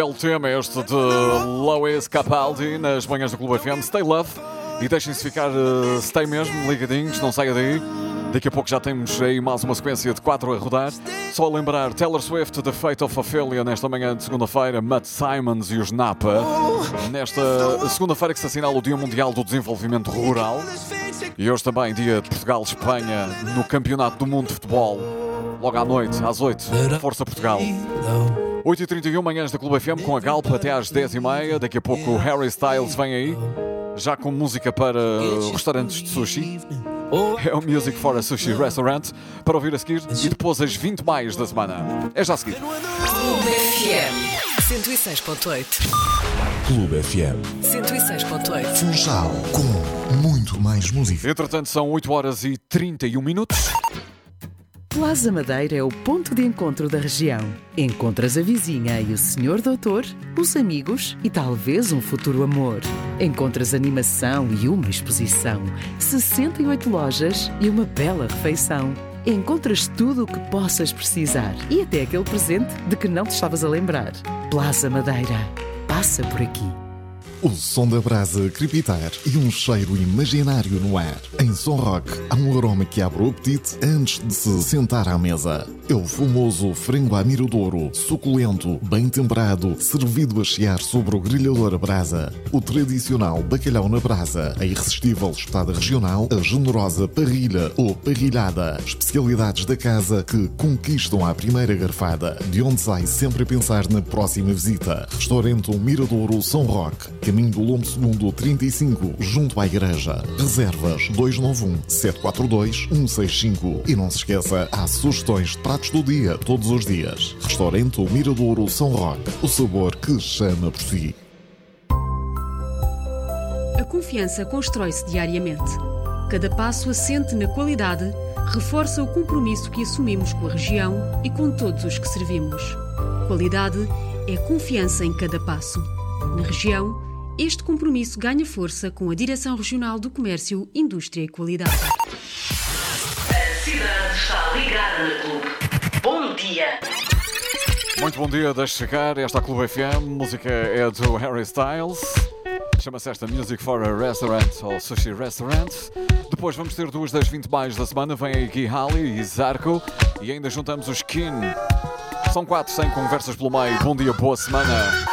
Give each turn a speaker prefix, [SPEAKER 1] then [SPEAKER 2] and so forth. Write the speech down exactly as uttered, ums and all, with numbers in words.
[SPEAKER 1] O tema é este de Lois Capaldi nas manhãs do Clube F M. Stay Love. E deixem-se ficar, uh, stay mesmo, ligadinhos, não saia daí. Daqui a pouco já temos aí mais uma sequência de quatro a rodar. Só a lembrar, Taylor Swift, The Fate of Ophelia, nesta manhã de segunda-feira, Matt Simons e os Napa. Nesta segunda-feira que se assinala o Dia Mundial do Desenvolvimento Rural. E hoje também, dia de Portugal-Espanha, no Campeonato do Mundo de Futebol. Logo à noite, às oito, Força Portugal. oito e trinta e um, manhãs da Clube F M, com a Galp até às dez e meia. Daqui a pouco o Harry Styles vem aí, já com música para restaurantes de sushi. É o Music for a Sushi Restaurant, para ouvir a seguir, e depois as vinte mais da semana. É já a seguir.
[SPEAKER 2] Clube F M cento e seis ponto oito.
[SPEAKER 3] Clube F M
[SPEAKER 2] cento e seis ponto oito.
[SPEAKER 3] Funchal, com muito mais música.
[SPEAKER 1] Entretanto, são oito horas e trinta e um minutos.
[SPEAKER 4] Plaza Madeira é o ponto de encontro da região. Encontras a vizinha e o senhor doutor, os amigos e talvez um futuro amor. Encontras animação e uma exposição, sessenta e oito lojas e uma bela refeição. Encontras tudo o que possas precisar e até aquele presente de que não te estavas a lembrar. Plaza Madeira. Passa por aqui.
[SPEAKER 3] O som da brasa a crepitar e um cheiro imaginário no ar. Em Som Rock, há um aroma que abre o apetite antes de se sentar à mesa. É o famoso frango à miradouro, suculento, bem temperado, servido a chiar sobre o grelhador a brasa. O tradicional bacalhau na brasa, a irresistível espetada regional, a generosa parrilha ou parrilhada. Especialidades da casa que conquistam à primeira garfada, de onde sai sempre a pensar na próxima visita. Restaurante Miradouro Som Rock, caminho do Lombo Segundo trinta e cinco, junto à igreja. Reservas dois nove um, sete quatro dois, um seis cinco. E não se esqueça, há sugestões de pratos do dia, todos os dias. Restaurante Miradouro São Roque, o sabor que chama por si.
[SPEAKER 5] A confiança constrói-se diariamente. Cada passo assente na qualidade reforça o compromisso que assumimos com a região e com todos os que servimos. Qualidade é confiança em cada passo. Na região, este compromisso ganha força com a Direção Regional do Comércio, Indústria e Qualidade.
[SPEAKER 2] A cidade está ligada na Clube. Bom dia!
[SPEAKER 1] Muito bom dia, deixe chegar. Esta é a Clube F M, a música é do Harry Styles. Chama-se esta Music for a Restaurant ou Sushi Restaurant. Depois vamos ter duas das vinte mais da semana. Vem aí Gui Halley e Zarco. E ainda juntamos os Kin. São quatro sem conversas pelo meio. Bom dia, boa semana.